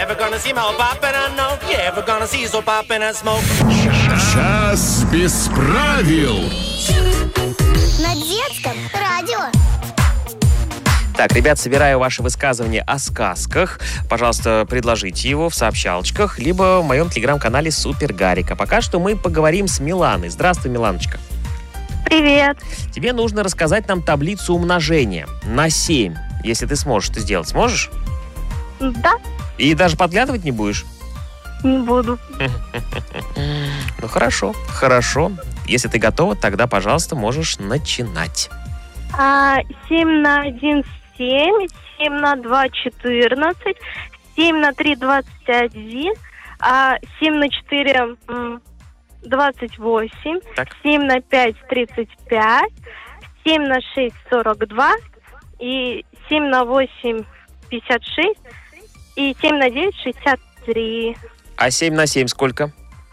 ever gonna see my poppin' and no? You ever gonna see so poppin' and smoke? Час без правил. На детском радио. Так, ребят, собираю ваши высказывания о сказках. Пожалуйста, предложите его в сообщалочках, либо в моем телеграм-канале Супер Гарик. А пока что мы поговорим с Миланой. Здравствуй, Миланочка. Привет. Тебе нужно рассказать нам таблицу умножения на 7. Если ты сможешь это сделать. Сможешь? Да, И даже подглядывать не будешь? не буду. Ну, хорошо, хорошо. Если ты готова, тогда, пожалуйста, можешь начинать. 7 на 1 – 7, 7 на 2 – 14, 7 на 3 – 21, 7 на 4 – 28, Так. 7 на 5 – 35, 7 на 6 – 42, и 7 на 8 – 56, и 7 на 9 – 63. А 7 на 7 сколько?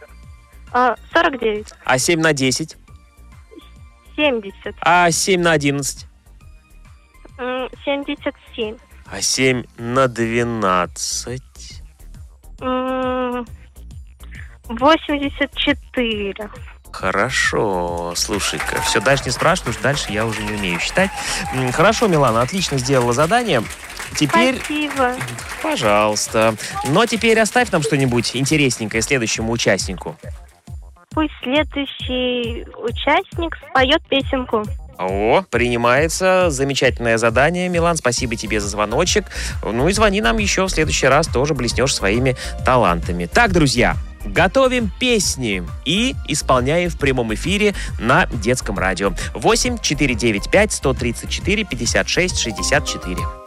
49. А 7 на 10? 70. А 7 на 11? 77. А 7 на 12? 84. Хорошо. Слушай-ка, все, дальше не спрашивай, потому что дальше я уже не умею считать. Хорошо, Милана, отлично сделала задание. Теперь, Спасибо. пожалуйста. Но теперь оставь нам что-нибудь интересненькое следующему участнику. Пусть следующий участник споет песенку. О, принимается. Замечательное задание, Милан. Спасибо тебе за звоночек. Ну и звони нам еще в следующий раз, тоже блеснешь своими талантами. Так, друзья, готовим песни и исполняем в прямом эфире на детском радио. 8 495 134 56 64.